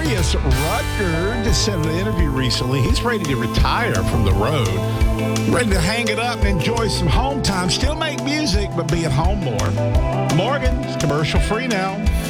Darius Rucker just said in an interview recently, he's ready to retire from the road, ready to hang it up and enjoy some home time, still make music, but be at home more. Morgan's commercial free now.